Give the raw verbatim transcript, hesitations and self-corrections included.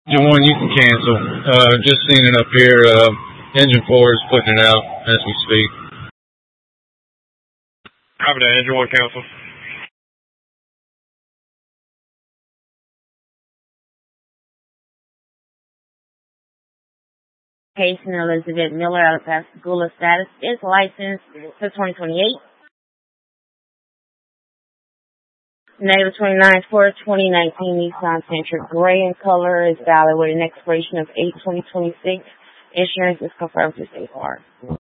The one you can cancel. Uh, just seeing it up here. Uh, Engine four is putting it out as we speak. Copy that. Engine one cancel. Patient Elizabeth Miller out of Pascagoula. Status is licensed to twenty twenty-eight. Negative twenty-nine for twenty nineteen Nissan Sentra gray in color is valid with an expiration of eight twenty twenty-six. Insurance is confirmed to State Farm.